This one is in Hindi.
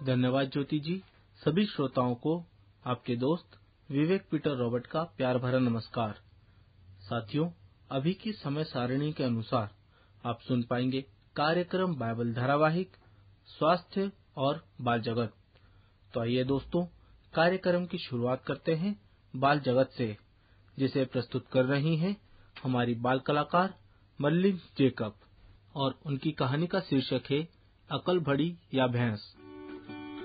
धन्यवाद ज्योति जी। सभी श्रोताओं को आपके दोस्त विवेक पीटर रॉबर्ट का प्यार भरा नमस्कार। साथियों, अभी की समय सारणी के अनुसार आप सुन पाएंगे कार्यक्रम बाइबल धारावाहिक स्वास्थ्य और बाल जगत। तो आइए दोस्तों, कार्यक्रम की शुरुआत करते हैं बाल जगत से, जिसे प्रस्तुत कर रही हैं हमारी बाल कलाकार मर्लिन जेकब, और उनकी कहानी का शीर्षक है अकल भड़ी या भैंस।